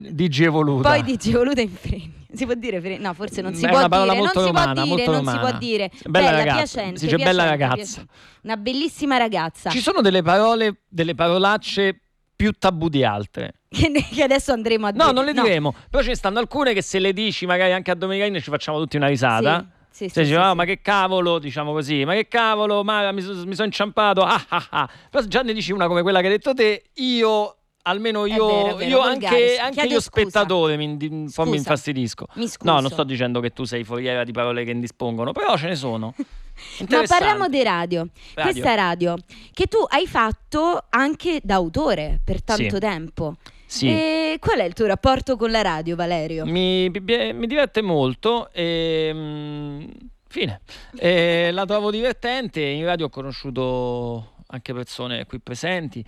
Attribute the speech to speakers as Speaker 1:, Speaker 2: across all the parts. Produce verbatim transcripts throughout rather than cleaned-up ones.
Speaker 1: Digievoluta.
Speaker 2: Poi digievoluta in fregno. Si può dire fregno? No, forse non si
Speaker 1: Beh,
Speaker 2: può
Speaker 1: è una parola
Speaker 2: dire.
Speaker 1: molto
Speaker 2: Non si
Speaker 1: romana,
Speaker 2: può dire,
Speaker 1: molto
Speaker 2: non si
Speaker 1: romana.
Speaker 2: può dire.
Speaker 1: Bella ragazza,
Speaker 2: piacente,
Speaker 1: si dice bella
Speaker 2: piacente,
Speaker 1: ragazza.
Speaker 2: piacente. Una bellissima ragazza.
Speaker 1: Ci sono delle parole, delle parolacce più tabù di altre.
Speaker 2: Che, che adesso andremo a dire.
Speaker 1: No, non le diremo. Però ce ne stanno alcune che se le dici magari anche a Domenicali ci facciamo tutti una risata.
Speaker 2: Sì, sì,
Speaker 1: Se
Speaker 2: sì,
Speaker 1: dici,
Speaker 2: sì,
Speaker 1: oh,
Speaker 2: sì.
Speaker 1: ma che cavolo, diciamo così, ma che cavolo, ma mi, so- mi sono inciampato, ah ah ah. Però già ne dici una come quella che hai detto te, io... Almeno io,
Speaker 2: È vero, è vero,
Speaker 1: io
Speaker 2: volgare.
Speaker 1: anche, anche
Speaker 2: Chiedo
Speaker 1: io
Speaker 2: scusa.
Speaker 1: spettatore mi, indi- un po'
Speaker 2: Scusa.
Speaker 1: mi infastidisco.
Speaker 2: Mi scuso.
Speaker 1: No, non sto dicendo che tu sei foriera di parole che indispongono, però ce ne sono.
Speaker 2: Ma
Speaker 1: Interessanti.
Speaker 2: parliamo di radio.
Speaker 1: Radio.
Speaker 2: Questa radio che tu hai fatto anche da autore per tanto
Speaker 1: Sì.
Speaker 2: tempo.
Speaker 1: Sì.
Speaker 2: E qual è il tuo rapporto con la radio, Valerio?
Speaker 1: Mi, mi- mi diverte molto e mm, fine. E la trovo divertente. In radio ho conosciuto anche persone qui presenti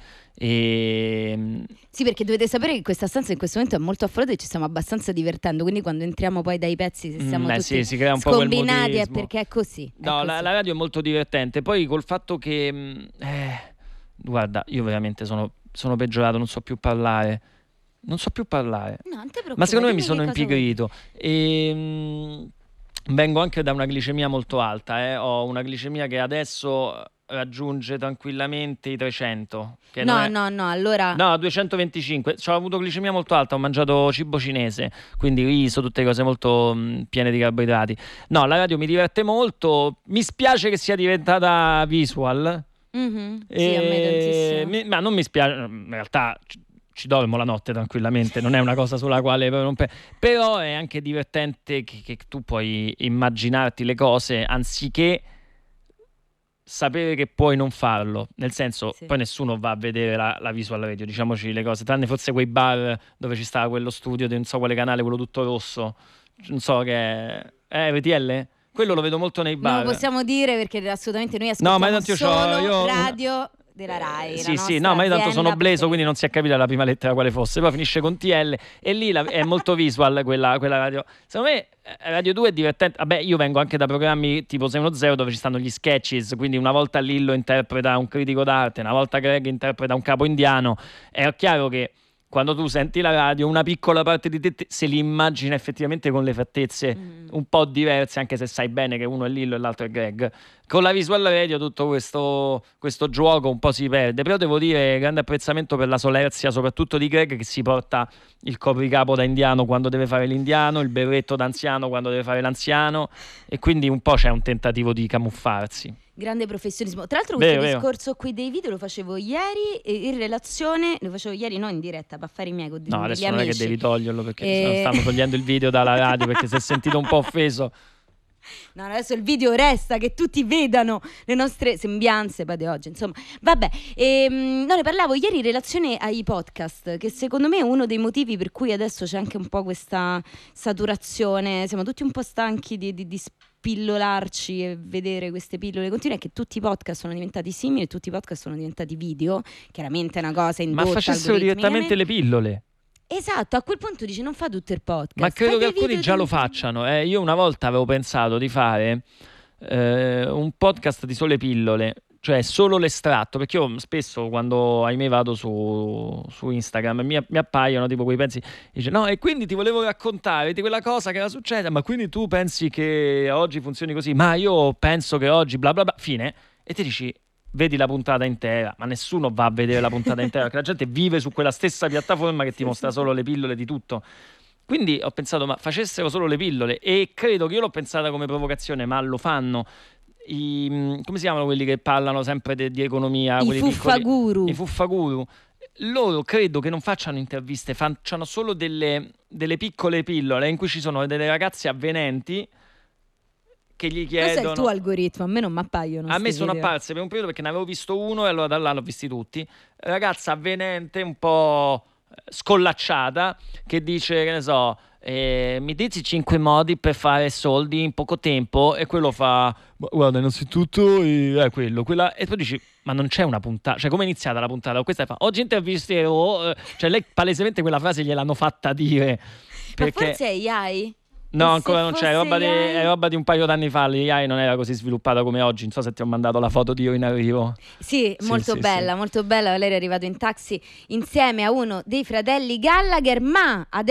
Speaker 1: e mm,
Speaker 2: Sì, perché dovete sapere che questa stanza in questo momento è molto affollata e ci stiamo abbastanza divertendo, quindi quando entriamo poi dai pezzi, se siamo
Speaker 1: Mm, eh
Speaker 2: tutti
Speaker 1: sì, si crea un po' quel
Speaker 2: scombinati è
Speaker 1: modismo.
Speaker 2: perché è così. è
Speaker 1: No, la,
Speaker 2: così.
Speaker 1: la radio è molto divertente. Poi col fatto che mh, eh, guarda, io veramente sono, sono peggiorato, non so più parlare. Non so più parlare.
Speaker 2: No, non ti preoccupare,
Speaker 1: Ma secondo me mi
Speaker 2: dimmi
Speaker 1: sono
Speaker 2: che cosa vuoi.
Speaker 1: impigrito. E, mh, vengo anche da una glicemia molto alta. eh. Ho una glicemia che adesso raggiunge tranquillamente i trecento. Che non
Speaker 2: No,
Speaker 1: è-
Speaker 2: no, no, allora
Speaker 1: No, duecentoventicinque. Ho avuto glicemia molto alta, ho mangiato cibo cinese, quindi riso, tutte cose molto mh, piene di carboidrati. No, la radio mi diverte molto. Mi spiace che sia diventata visual.
Speaker 2: Mhm, sì,
Speaker 1: E-
Speaker 2: a me tantissimo.
Speaker 1: mi- ma non mi spiace, in realtà ci, ci dormo la notte tranquillamente, non è una cosa sulla quale proprio non pe- però è anche divertente che, che tu puoi immaginarti le cose anziché sapere che puoi non farlo, nel senso,
Speaker 2: Sì.
Speaker 1: poi nessuno va a vedere la, la visual radio, diciamoci le cose, tranne forse quei bar dove ci stava quello studio di non so quale canale, quello tutto rosso, non so che è eh, R T L? Quello lo vedo molto nei bar.
Speaker 2: Non lo possiamo dire perché assolutamente noi
Speaker 1: No,
Speaker 2: ascoltiamo
Speaker 1: ma tanto io c'ho-
Speaker 2: solo
Speaker 1: io-
Speaker 2: radio della Rai.
Speaker 1: Eh,
Speaker 2: la
Speaker 1: sì, sì,
Speaker 2: nostra
Speaker 1: no, ma io tanto
Speaker 2: azienda
Speaker 1: sono bleso,
Speaker 2: preferita.
Speaker 1: quindi non si è capita la prima lettera quale fosse. Poi finisce con T L e lì la- è molto visual quella, quella radio. Secondo me eh, Radio due è divertente. Vabbè, io vengo anche da programmi tipo sei uno zero dove ci stanno gli sketches, quindi una volta Lillo interpreta un critico d'arte, una volta Greg interpreta un capo indiano. È chiaro che quando tu senti la radio, una piccola parte di te te- se li immagina effettivamente con le fattezze
Speaker 2: Mm.
Speaker 1: un po' diverse, anche se sai bene che uno è Lillo e l'altro è Greg. Con la visual radio tutto questo, questo gioco un po' si perde, però devo dire grande apprezzamento per la solerzia soprattutto di Greg, che si porta il copricapo da indiano quando deve fare l'indiano, il berretto da anziano quando deve fare l'anziano, e quindi un po' c'è un tentativo di camuffarsi.
Speaker 2: Grande professionismo. Tra l'altro questo
Speaker 1: Vero, vero.
Speaker 2: discorso qui dei video lo facevo ieri e in relazione, lo facevo ieri non in diretta, per affari miei con
Speaker 1: No,
Speaker 2: degli
Speaker 1: adesso non è che
Speaker 2: amici.
Speaker 1: devi toglierlo perché
Speaker 2: Eh.
Speaker 1: sennò stanno togliendo il video dalla radio perché si è sentito un po' offeso.
Speaker 2: No, adesso il video resta, che tutti vedano le nostre sembianze poi di oggi, insomma. Vabbè, ehm, no, ne parlavo ieri in relazione ai podcast, che secondo me è uno dei motivi per cui adesso c'è anche un po' questa saturazione, siamo tutti un po' stanchi di, di, di spillolarci e vedere queste pillole continue, è che tutti i podcast sono diventati simili, tutti i podcast sono diventati video, chiaramente è una cosa
Speaker 1: Ma
Speaker 2: indotta
Speaker 1: facessero
Speaker 2: algoritmicamente.
Speaker 1: direttamente le pillole.
Speaker 2: Esatto, a quel punto dici non fa tutto il podcast.
Speaker 1: Ma credo
Speaker 2: fai
Speaker 1: che
Speaker 2: dei
Speaker 1: alcuni
Speaker 2: video
Speaker 1: già
Speaker 2: di-
Speaker 1: lo facciano. eh. Io una volta avevo pensato di fare eh, un podcast di sole pillole, cioè solo l'estratto, perché io spesso quando ahimè vado su, su Instagram mi, mi appaiono tipo quei pezzi, dice no, e quindi ti volevo raccontare di quella cosa che era successa, ma quindi tu pensi che oggi funzioni così? Ma io penso che oggi bla bla bla, fine, e ti dici vedi la puntata intera, ma nessuno va a vedere la puntata intera, perché la gente vive su quella stessa piattaforma che ti mostra solo le pillole di tutto. Quindi ho pensato, ma facessero solo le pillole, e credo che io l'ho pensata come provocazione, ma lo fanno. I, come si chiamano quelli che parlano sempre de- di economia?
Speaker 2: I
Speaker 1: quelli piccoli?
Speaker 2: fuffaguru.
Speaker 1: I fuffaguru. Loro credo che non facciano interviste, facciano solo delle, delle piccole pillole in cui ci sono delle ragazze avvenenti che gli
Speaker 2: Cos'è
Speaker 1: chiedono.
Speaker 2: il tuo algoritmo? A me non mi appaiono.
Speaker 1: A me
Speaker 2: sti
Speaker 1: sono
Speaker 2: video.
Speaker 1: apparse per un periodo perché ne avevo visto uno e allora da là l'ho visti tutti. Ragazza avvenente, un po' scollacciata, che dice, che ne so, eh, mi dici cinque modi per fare soldi in poco tempo, e quello fa, "Ma guarda, innanzitutto eh, è quello, quella", e tu dici, ma non c'è una puntata, cioè come è iniziata la puntata? Questa fa, oggi intervisterò, eh, cioè lei palesemente quella frase gliel'hanno fatta dire.
Speaker 2: Ma
Speaker 1: Perché...
Speaker 2: forse è A I?
Speaker 1: No,
Speaker 2: E se
Speaker 1: ancora non c'è, è
Speaker 2: fosse
Speaker 1: roba, di,
Speaker 2: A I?
Speaker 1: è roba di un paio d'anni fa, l'A I non era così sviluppata come oggi, non so se ti ho mandato la foto di io in arrivo.
Speaker 2: Sì,
Speaker 1: Sì,
Speaker 2: molto
Speaker 1: sì,
Speaker 2: bella,
Speaker 1: sì.
Speaker 2: molto bella. Valerio è arrivato in taxi insieme a uno dei fratelli Gallagher, ma adesso